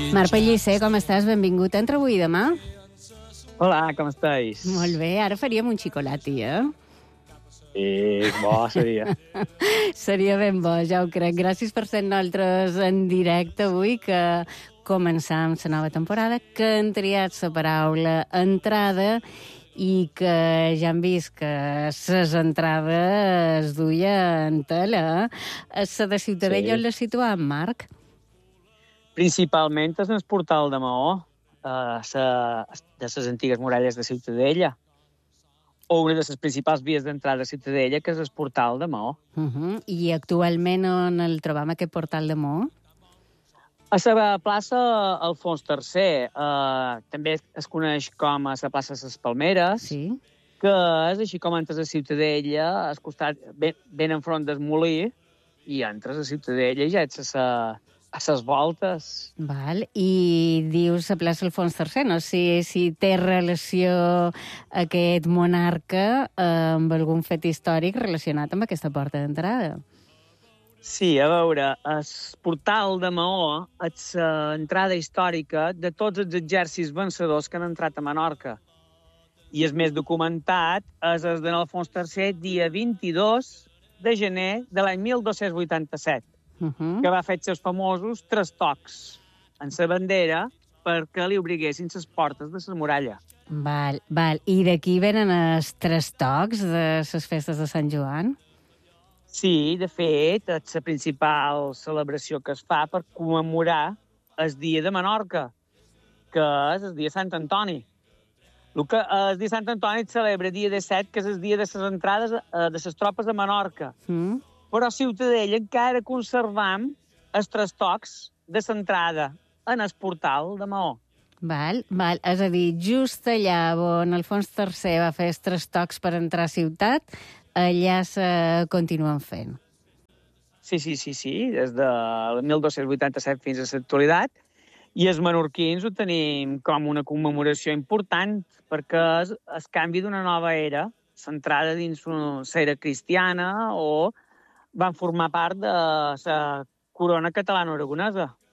Marc Pellicer, com estàs? Benvingut a Entre avui i demà. Hola, com estàs? Molt bé, ara faríem un xocolati, Bo seria. Seria ben bo, ja ho crec. Gràcies per ser nosaltres en directe avui, que començam la nova temporada, que han triat la paraula entrada i que ja hem vist que les entrades es duia en tela. La de Ciutadella on la situàvem, Marc? Principalment és el portal de Maó, de les antigues muralles de Ciutadella, o una de les principals vies d'entrada a Ciutadella, que és el portal de Maó. I actualment on el trobam, aquest portal de Maó? A la plaça Alfons III, també es coneix com a la plaça de les Palmeres, Sí. que és així com entres a Ciutadella, al costat, ben enfront del molí, i entres a Ciutadella i ja ets a les voltes. Val. I dius la plaça Alfons III, no sé si té relació aquest monarca amb algun fet històric relacionat amb aquesta porta d'entrada. Sí, a veure, el portal de Maó és l'entrada històrica de tots els exèrcits vencedors que han entrat a Menorca. I el més documentat és el de l'Alfons III, dia 22 de gener de l'any 1287, que va fer els seus famosos 3 tocs en la bandera perquè li obriguessin les portes de la muralla. Val. I d'aquí venen els 3 tocs de les festes de Sant Joan? Sí, de fet, és la principal celebració que es fa per commemorar el dia de Menorca, que és el dia de Sant Antoni. El dia de Sant Antoni es celebra el dia 17, que és el dia de les entrades de les tropes a Menorca. Però a Ciutadella encara conservam els 3 tocs de l'entrada en el portal de Maó. Val. És a dir, just allà on Alfons III va fer els 3 tocs per entrar a ciutat, allà se continuen fent. Sí, des de 1287 fins a l'actualitat. I els menorquins ho tenim com una commemoració important, perquè és el canvi d'una nova era, centrada dins l'era cristiana, o van formar part de la corona catalano-aragonesa.